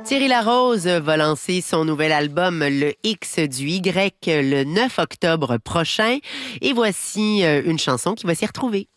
Thierry Larose va lancer son nouvel album Le X du Y le 9 octobre prochain. Et voici une chanson qui va s'y retrouver.